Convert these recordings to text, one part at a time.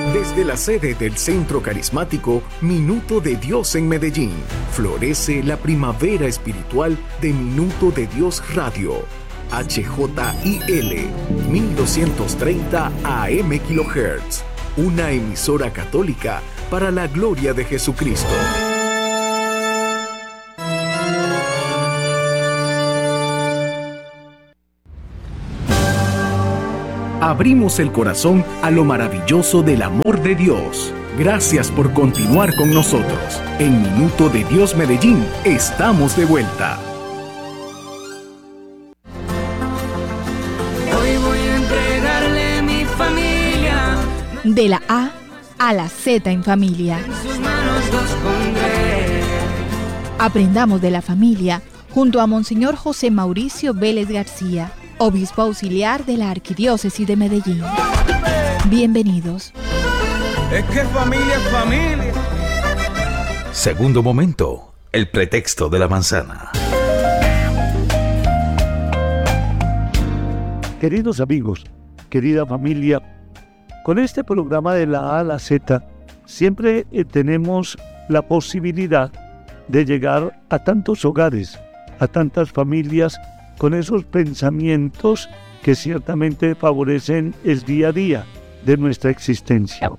Desde la sede del Centro Carismático Minuto de Dios en Medellín, florece la primavera espiritual de Minuto de Dios Radio. HJIL 1230 AM kHz, una emisora católica para la gloria de Jesucristo. Abrimos el corazón a lo maravilloso del amor de Dios. Gracias por continuar con nosotros. En Minuto de Dios Medellín, estamos de vuelta. Hoy voy a entregarle mi familia. De la A a la Z en familia. En sus manos los pondré. Aprendamos de la familia junto a Monseñor José Mauricio Vélez García, obispo auxiliar de la Arquidiócesis de Medellín. Bienvenidos. Es que familia es familia. Segundo momento, el pretexto de la manzana. Queridos amigos, querida familia, con este programa de la A a la Z, siempre tenemos la posibilidad de llegar a tantos hogares, a tantas familias, con esos pensamientos que ciertamente favorecen el día a día de nuestra existencia.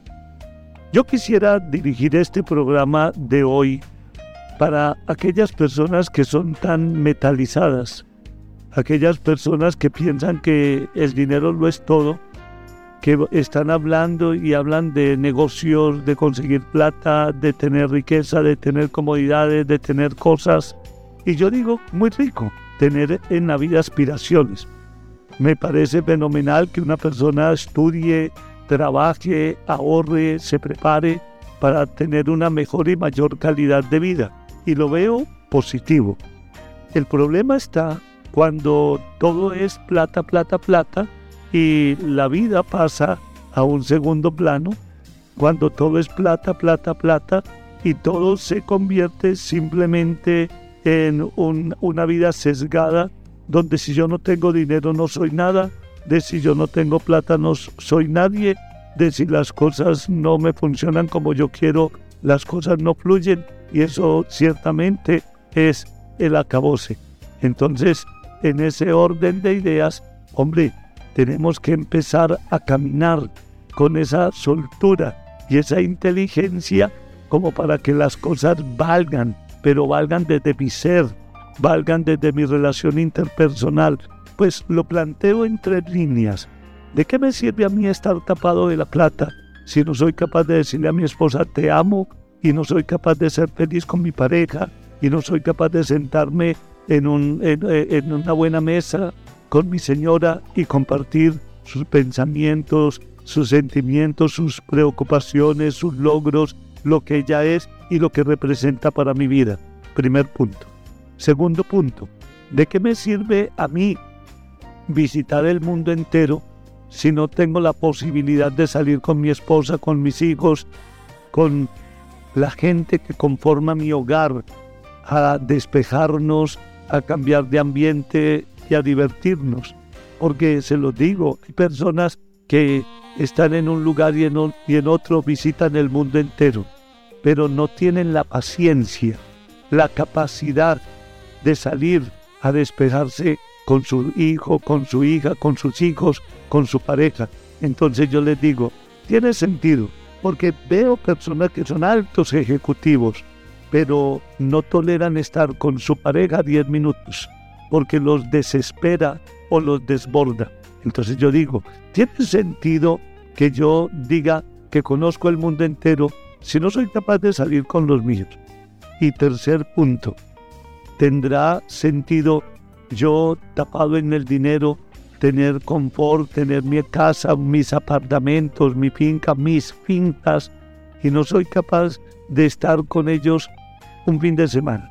Yo quisiera dirigir este programa de hoy para aquellas personas que son tan metalizadas, aquellas personas que piensan que el dinero lo es todo, que están hablando y hablan de negocios, de conseguir plata, de tener riqueza, de tener comodidades, de tener cosas. Y yo digo, muy rico tener en la vida aspiraciones. Me parece fenomenal que una persona estudie, trabaje, ahorre, se prepare para tener una mejor y mayor calidad de vida. Y lo veo positivo. El problema está cuando todo es plata, plata, plata y la vida pasa a un segundo plano, cuando todo es plata, plata, plata y todo se convierte simplemente en una vida sesgada, donde si yo no tengo dinero no soy nada, de si yo no tengo plata no soy nadie, de si las cosas no me funcionan como yo quiero, las cosas no fluyen, y eso ciertamente es el acabose. Entonces, en ese orden de ideas, hombre, tenemos que empezar a caminar con esa soltura y esa inteligencia como para que las cosas valgan, pero valgan desde mi ser, valgan desde mi relación interpersonal. Pues lo planteo en 3 líneas. ¿De qué me sirve a mí estar tapado de la plata si no soy capaz de decirle a mi esposa te amo, y no soy capaz de ser feliz con mi pareja, y no soy capaz de sentarme en una buena mesa con mi señora y compartir sus pensamientos, sus sentimientos, sus preocupaciones, sus logros, lo que ella es y lo que representa para mi vida? Primer punto. Segundo punto, ¿de qué me sirve a mí visitar el mundo entero si no tengo la posibilidad de salir con mi esposa, con mis hijos, con la gente que conforma mi hogar, a despejarnos, a cambiar de ambiente y a divertirnos? Porque se los digo, hay personas que están en un lugar y en otro visitan el mundo entero, pero no tienen la paciencia, la capacidad de salir a despejarse con su hijo, con su hija, con sus hijos, con su pareja. Entonces yo les digo, tiene sentido, porque veo personas que son altos ejecutivos, pero no toleran estar con su pareja 10 minutos, porque los desespera o los desborda. Entonces yo digo, ¿tiene sentido que yo diga que conozco el mundo entero si no soy capaz de salir con los míos? Y tercer punto, ¿tendrá sentido yo, tapado en el dinero, tener confort, tener mi casa, mis apartamentos, mi finca, mis fincas, y no soy capaz de estar con ellos un fin de semana,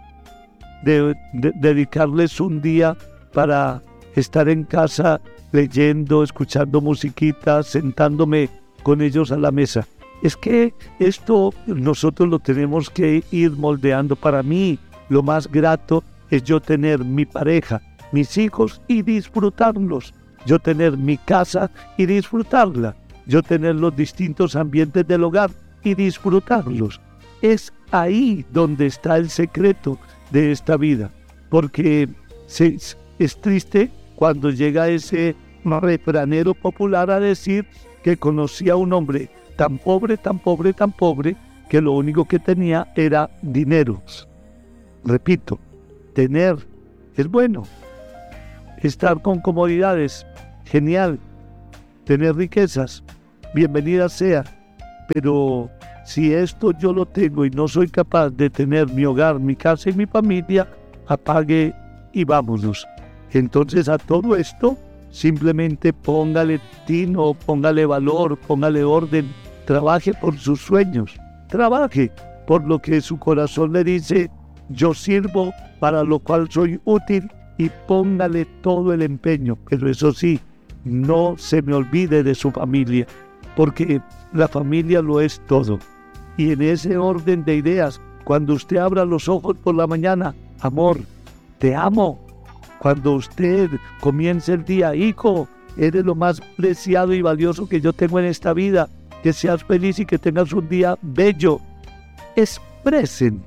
de dedicarles un día para estar en casa leyendo, escuchando musiquita, sentándome con ellos a la mesa? Es que esto nosotros lo tenemos que ir moldeando. Para mí, lo más grato es yo tener mi pareja, mis hijos y disfrutarlos. Yo tener mi casa y disfrutarla. yo tener los distintos ambientes del hogar y disfrutarlos. Es ahí donde está el secreto de esta vida, porque es triste cuando llega ese refranero popular a decir que conocía a un hombre tan pobre, tan pobre, tan pobre, que lo único que tenía era dinero. Repito, tener es bueno, estar con comodidades, genial, tener riquezas, bienvenida sea, pero si esto yo lo tengo y no soy capaz de tener mi hogar, mi casa y mi familia, apague y vámonos. Entonces a todo esto, simplemente póngale tino, póngale valor, póngale orden, trabaje por sus sueños, trabaje por lo que su corazón le dice, yo sirvo para lo cual soy útil, y póngale todo el empeño, pero eso sí, no se me olvide de su familia, porque la familia lo es todo. Y en ese orden de ideas, cuando usted abra los ojos por la mañana, amor, te amo. Cuando usted comience el día, hijo, eres lo más preciado y valioso que yo tengo en esta vida, que seas feliz y que tengas un día bello. Expresen,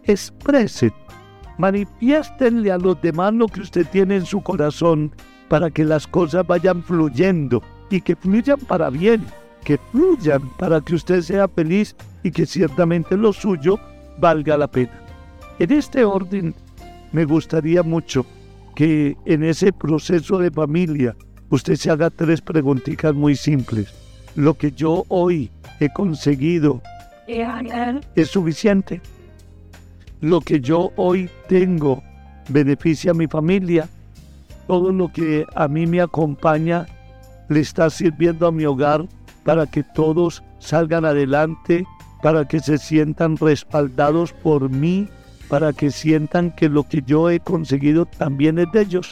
manifiéstenle a los demás lo que usted tiene en su corazón para que las cosas vayan fluyendo y que fluyan para bien, que fluyan para que usted sea feliz y que ciertamente lo suyo valga la pena. En este orden, me gustaría mucho que en ese proceso de familia usted se haga 3 preguntitas muy simples. ¿Lo que yo hoy he conseguido es suficiente? ¿Lo que yo hoy tengo beneficia a mi familia? ¿Todo lo que a mí me acompaña le está sirviendo a mi hogar para que todos salgan adelante, para que se sientan respaldados por mí, para que sientan que lo que yo he conseguido también es de ellos?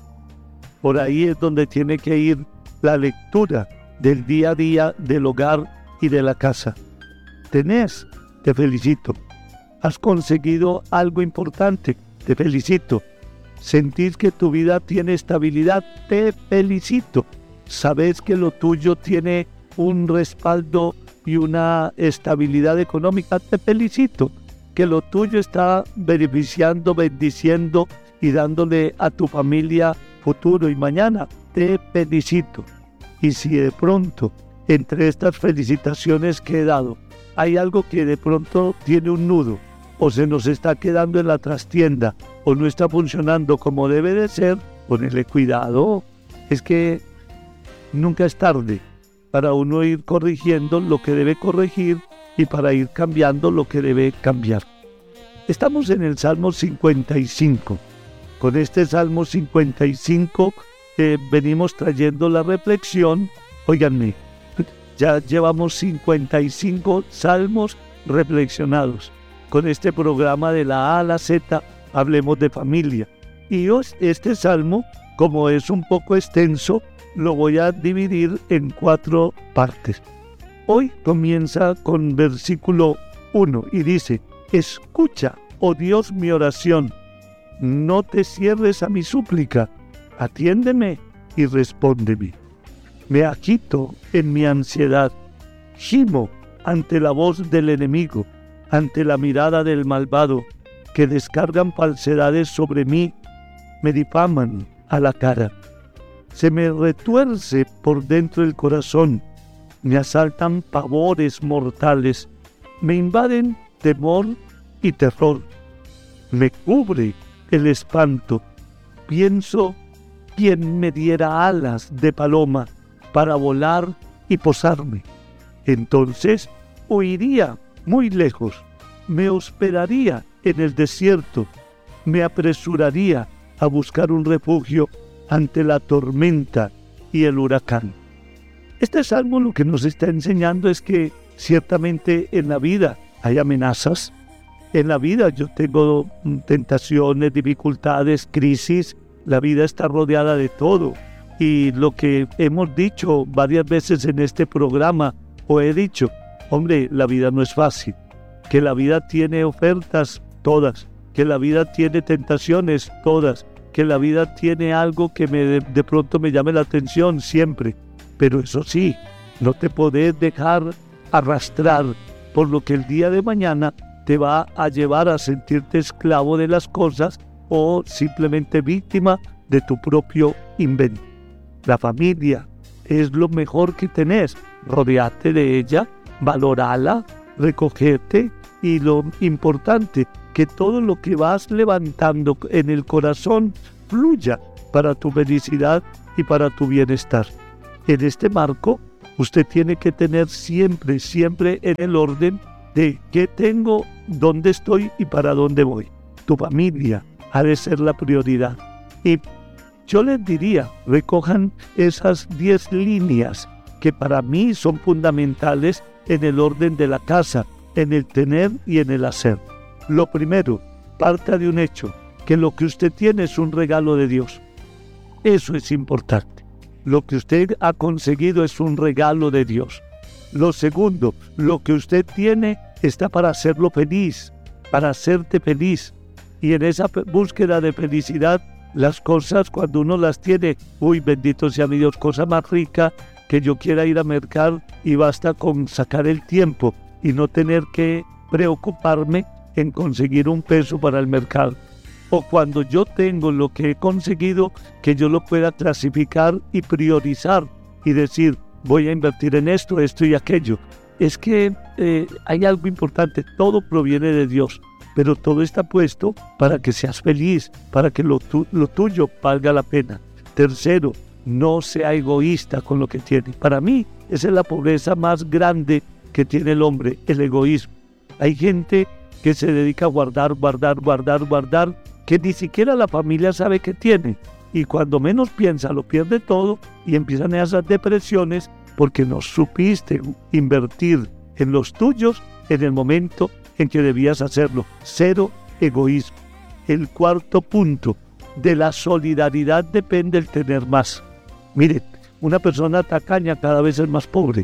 Por ahí es donde tiene que ir la lectura del día a día del hogar y de la casa. Tenés, te felicito. Has conseguido algo importante, te felicito. Sentís que tu vida tiene estabilidad, te felicito. Sabes que lo tuyo tiene un respaldo y una estabilidad económica, te felicito. Que lo tuyo está beneficiando, bendiciendo y dándole a tu familia futuro y mañana, te felicito. Y si de pronto, entre estas felicitaciones que he dado, hay algo que de pronto tiene un nudo, o se nos está quedando en la trastienda, o no está funcionando como debe de ser, ponele cuidado. Es que nunca es tarde para uno ir corrigiendo lo que debe corregir y para ir cambiando lo que debe cambiar. Estamos en el Salmo 55. Con este Salmo 55 venimos trayendo la reflexión. Óiganme, ya llevamos 55 salmos reflexionados. Con este programa de la A a la Z, hablemos de familia. Y este salmo, como es un poco extenso, lo voy a dividir en 4 partes. Hoy comienza con versículo 1 y dice: escucha, oh Dios, mi oración, no te cierres a mi súplica, atiéndeme y respóndeme. Me agito en mi ansiedad, gimo ante la voz del enemigo, ante la mirada del malvado, que descargan falsedades sobre mí, me difaman a la cara. Se me retuerce por dentro el corazón, me asaltan pavores mortales, me invaden temor y terror, me cubre el espanto. Pienso quién me diera alas de paloma para volar y posarme. Entonces huiría muy lejos, me hospedaría en el desierto, me apresuraría a buscar un refugio ante la tormenta y el huracán. Este salmo lo que nos está enseñando es que ciertamente en la vida hay amenazas. En la vida yo tengo tentaciones, dificultades, crisis. La vida está rodeada de todo. Y lo que hemos dicho varias veces en este programa, o he dicho, hombre, la vida no es fácil. Que la vida tiene ofertas todas. Que la vida tiene tentaciones todas. Que la vida tiene algo que de pronto me llame la atención siempre. Pero eso sí, No te podés dejar arrastrar por lo que el día de mañana te va a llevar a sentirte esclavo de las cosas o simplemente víctima de tu propio invento. La familia es lo mejor que tenés. Rodeate de ella, valorala, recogete y lo importante, que todo lo que vas levantando en el corazón fluya para tu felicidad y para tu bienestar. En este marco, usted tiene que tener siempre en el orden de qué tengo, dónde estoy y para dónde voy. Tu familia ha de ser la prioridad. Y yo les diría, recojan esas 10 líneas que para mí son fundamentales en el orden de la casa, en el tener y en el hacer. Lo primero, parta de un hecho, que lo que usted tiene es un regalo de Dios. Eso es importante. Lo que usted ha conseguido es un regalo de Dios. Lo segundo, lo que usted tiene está para hacerlo feliz, para hacerte feliz. Y en esa búsqueda de felicidad, las cosas cuando uno las tiene, bendito sea mi Dios, cosa más rica que yo quiera ir a mercar y basta con sacar el tiempo y no tener que preocuparme en conseguir un peso para el mercado. O cuando yo tengo lo que he conseguido, que yo lo pueda clasificar y priorizar y decir, voy a invertir en esto y aquello. Es que hay algo importante, todo proviene de Dios, pero todo está puesto para que seas feliz, para que lo tuyo valga la pena. Tercero, no sea egoísta con lo que tiene. Para mí, esa es la pobreza más grande que tiene el hombre, el egoísmo. Hay gente que se dedica a guardar, que ni siquiera la familia sabe que tiene. Y cuando menos piensa, lo pierde todo y empiezan esas depresiones porque no supiste invertir en los tuyos en el momento en que debías hacerlo. Cero egoísmo. El cuarto punto, de la solidaridad depende el tener más. Miren, una persona tacaña cada vez es más pobre.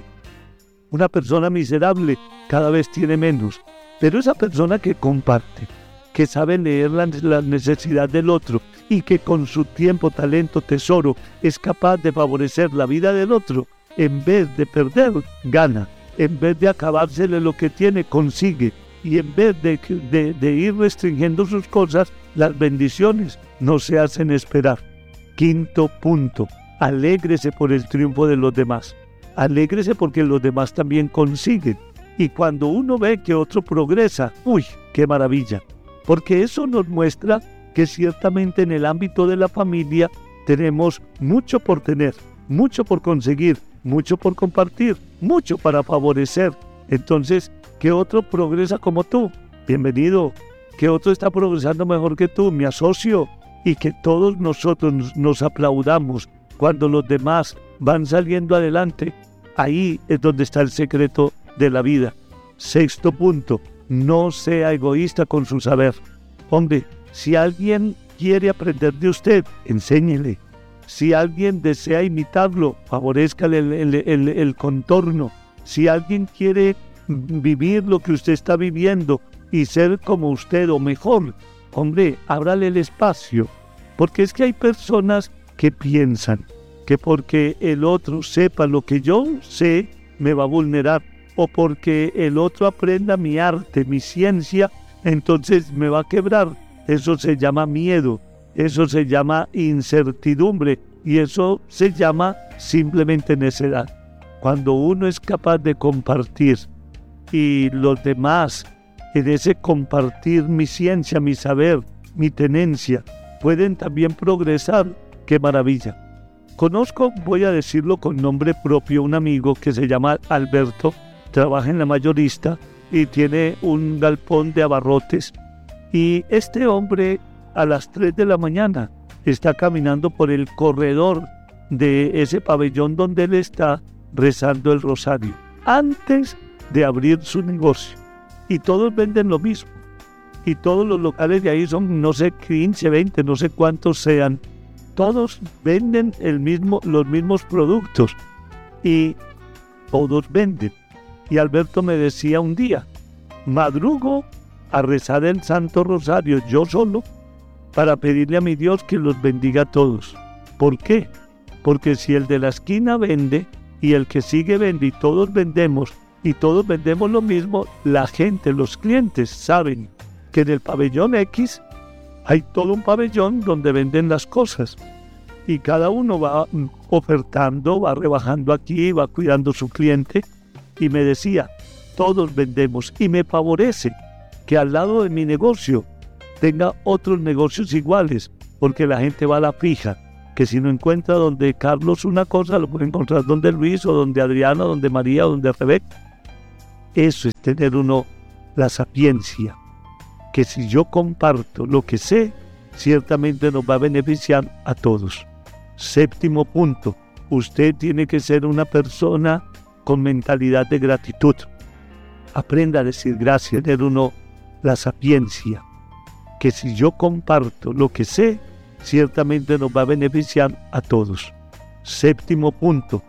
Una persona miserable cada vez tiene menos. Pero esa persona que comparte, que sabe leer la necesidad del otro y que con su tiempo, talento, tesoro es capaz de favorecer la vida del otro, en vez de perder, gana. En vez de acabársele lo que tiene, consigue. Y en vez de ir restringiendo sus cosas, las bendiciones no se hacen esperar. Quinto punto, alégrese por el triunfo de los demás. Alégrese porque los demás también consiguen. Y cuando uno ve que otro progresa, ¡qué maravilla! Porque eso nos muestra que ciertamente en el ámbito de la familia tenemos mucho por tener, mucho por conseguir, mucho por compartir, mucho para favorecer. Entonces, que otro progresa como tú, bienvenido. Que otro está progresando mejor que tú, me asocio. Y que todos nosotros nos aplaudamos cuando los demás van saliendo adelante. Ahí es donde está el secreto de la vida. Sexto punto, no sea egoísta con su saber. Hombre, si alguien quiere aprender de usted, enséñele. Si alguien desea imitarlo, favorezcale el contorno. Si alguien quiere vivir lo que usted está viviendo y ser como usted o mejor, hombre, ábrale el espacio. Porque es que hay personas que piensan que porque el otro sepa lo que yo sé, me va a vulnerar. O porque el otro aprenda mi arte, mi ciencia, entonces me va a quebrar. Eso se llama miedo, eso se llama incertidumbre y eso se llama simplemente necedad. Cuando uno es capaz de compartir y los demás, en ese compartir mi ciencia, mi saber, mi tenencia, pueden también progresar, ¡qué maravilla! Conozco, voy a decirlo con nombre propio, un amigo que se llama Alberto, trabaja en la mayorista y tiene un galpón de abarrotes. Y este hombre a las 3 de la mañana está caminando por el corredor de ese pabellón donde él está rezando el rosario, antes de abrir su negocio. Y todos venden lo mismo. Y todos los locales de ahí son, no sé, 15, 20, no sé cuántos sean. Todos venden los mismos productos. Y todos venden. Y Alberto me decía un día, madrugo a rezar el Santo Rosario yo solo para pedirle a mi Dios que los bendiga a todos. ¿Por qué? Porque si el de la esquina vende, y el que sigue vende y todos vendemos lo mismo, la gente, los clientes saben que en el pabellón X hay todo un pabellón donde venden las cosas y cada uno va ofertando, va rebajando aquí, va cuidando su cliente, y me decía, todos vendemos, y me favorece que al lado de mi negocio tenga otros negocios iguales, porque la gente va a la fija, que si no encuentra donde Carlos una cosa, lo puede encontrar donde Luis, o donde Adriana, o donde María, o donde Rebeca. Eso es tener uno la sapiencia, que si yo comparto lo que sé, ciertamente nos va a beneficiar a todos. Séptimo punto, usted tiene que ser una persona con mentalidad de gratitud. Aprenda a decir gracias, tener uno la sapiencia, que si yo comparto lo que sé, ciertamente nos va a beneficiar a todos. Séptimo punto,